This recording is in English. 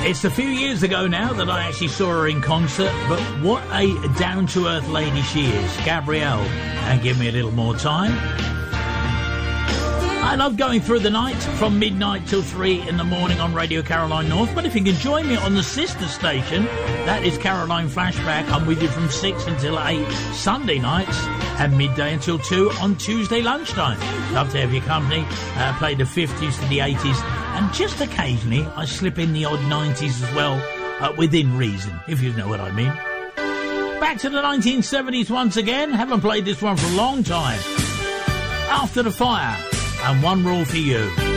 It's a few years ago now that I actually saw her in concert, but what a down-to-earth lady she is, Gabrielle. And give me a little more time. I love going through the night from midnight till 3 in the morning on Radio Caroline North, but if you can join me on the sister station, that is Caroline Flashback. I'm with you from 6 until 8 Sunday nights and midday until 2 on Tuesday lunchtime. Love to have your company. Play the 50s to the 80s, and just occasionally I slip in the odd 90s as well, within reason, if you know what I mean. Back to the 1970s once again. Haven't played this one for a long time. After the Fire. And One Rule for You.